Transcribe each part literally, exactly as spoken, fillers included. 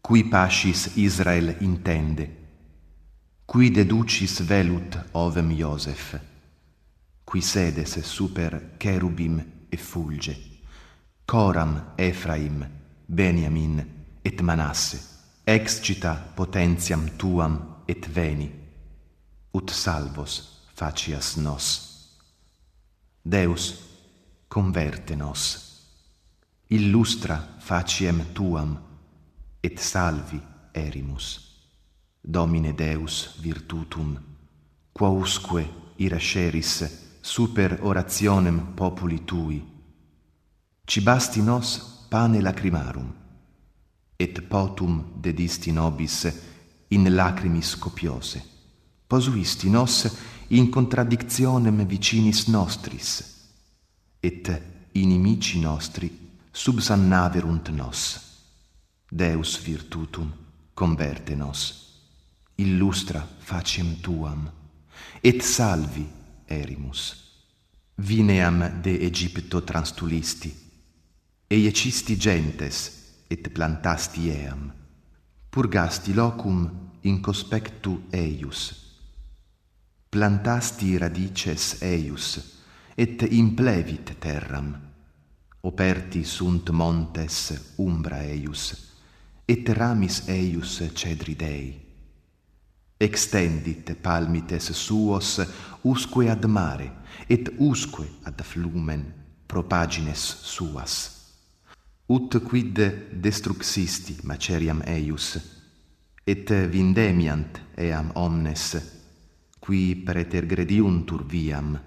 Qui pascis Israel intende, qui deducis velut ovem Iosef, qui sedes super cherubim effulge, coram Ephraim, Beniamin et Manasse, excita potentiam tuam et veni, ut salvos facias nos. Deus, converte nos, illustra faciem tuam, et salvi erimus. Domine Deus virtutum, quausque irasceris super orationem populi tui, cibasti nos pane lacrimarum, et potum dedisti nobis in lacrimis copiose, posuisti nos in contradictionem vicinis nostris, et inimici nostri subsannaverunt nos. Deus virtutum converte nos, illustra faciem tuam, et salvi erimus. Vineam de Egypto transtulisti, eiecisti gentes, et plantasti eam, purgasti locum in conspectu eius, plantasti radices eius, et implevit terram, operti sunt montes umbra eius, et ramis eius cedri Dei. Extendit palmites suos usque ad mare, et usque ad flumen propagines suas. Ut quid destruxisti maceriam eius, et vindemiant eam omnes, qui pretergrediuntur viam.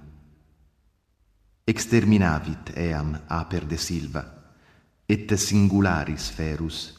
Exterminavit eam aper de silva, et singularis ferus